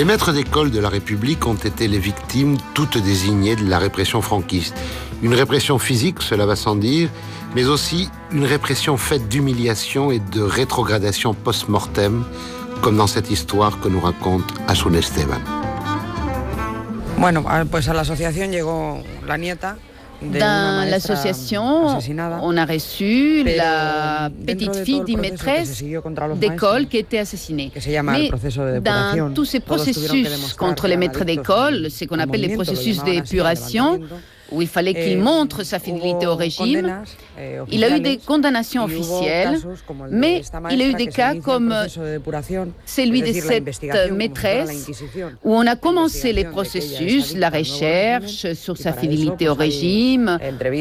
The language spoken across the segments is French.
Les maîtres d'école de la République ont été les victimes toutes désignées de la répression franquiste. Une répression physique, cela va sans dire, mais aussi une répression faite d'humiliation et de rétrogradation post-mortem, comme dans cette histoire que nous raconte Asun Esteban. Bueno, pues a la asociación llegó la nieta. Dans l'association, on a reçu la petite fille d'une maîtresse d'école qui était assassinée. Mais dans tous ces processus contre les maîtres d'école, ce qu'on appelle les processus d'épuration, où il fallait qu'il montre sa fidélité au régime, il a eu des condamnations officielles, mais il a eu des cas comme celui de cette maîtresse, où on a commencé les processus, la recherche sur sa fidélité au régime,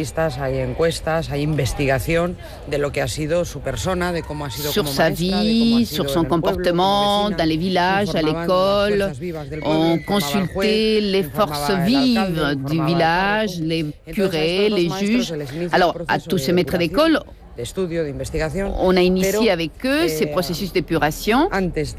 sur sa vie, sur son comportement dans les villages, à l'école. On consultait les forces vives du village, les curés, les juges. Alors, à tous ces maîtres d'école, on a initié avec eux ces processus d'épuration,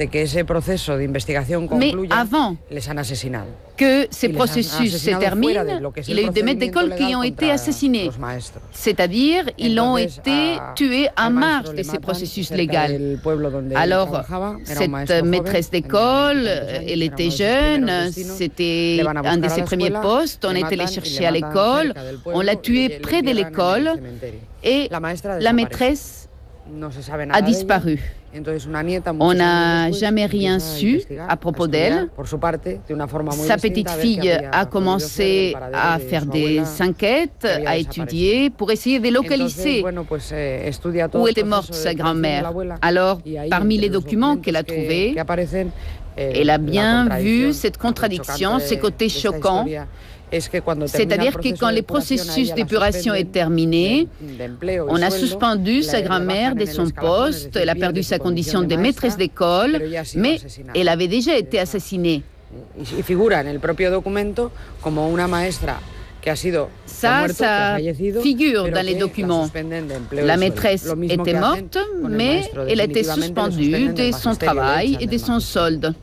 mais avant que ces processus se terminent, il y a eu des maîtres d'école qui ont été assassinés. C'est-à-dire, ils ont été tués en marge de ces processus légaux. Alors, cette maîtresse d'école, elle était jeune, c'était un de ses premiers postes, on est allé chercher à l'école, on l'a tuée près de l'école, et la maîtresse a disparu. On n'a jamais rien su à propos d'elle. Sa petite fille a commencé à faire des enquêtes, à étudier pour essayer de localiser où était morte sa grand-mère. Alors, parmi les documents qu'elle a trouvés, elle a bien vu cette contradiction, ce côté choquant. C'est-à-dire que quand le processus d'épuration est terminé, on a suspendu sa grand-mère de son poste, elle a perdu sa condition de maîtresse d'école, mais elle avait déjà été assassinée. Ça figure dans les documents. La maîtresse était morte, mais elle a été suspendue de son travail et de son solde.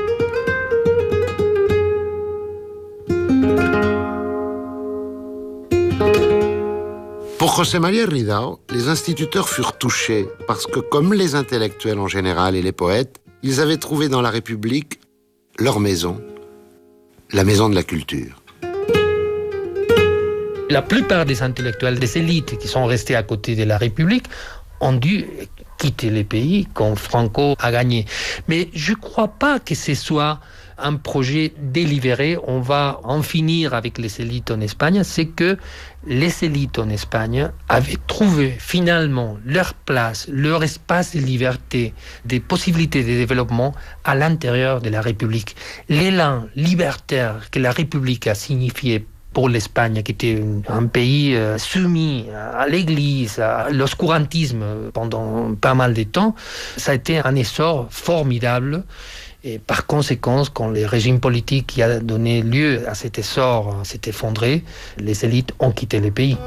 Pour José María Ridao, les instituteurs furent touchés parce que, comme les intellectuels en général et les poètes, ils avaient trouvé dans la République leur maison, la maison de la culture. La plupart des intellectuels, des élites qui sont restés à côté de la République ont dû quitter le pays quand Franco a gagné. Mais je ne crois pas que ce soit un projet délibéré, on va en finir avec les élites en Espagne, c'est que les élites en Espagne avaient trouvé finalement leur place, leur espace de liberté, des possibilités de développement à l'intérieur de la République. L'élan libertaire que la République a signifié pour l'Espagne, qui était un pays soumis à l'Église, à l'oscurantisme pendant pas mal de temps, ça a été un essor formidable. Et par conséquent, quand le régime politique qui a donné lieu à cet essor s'est effondré, les élites ont quitté le pays.